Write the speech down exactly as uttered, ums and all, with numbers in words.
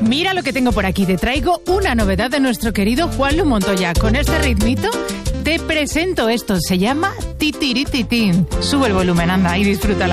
Mira lo que tengo por aquí. Te traigo una novedad de nuestro querido Juanlu Montoya. Con este ritmito te presento esto. Se llama Titirititín. Sube el volumen, anda, y disfrútala.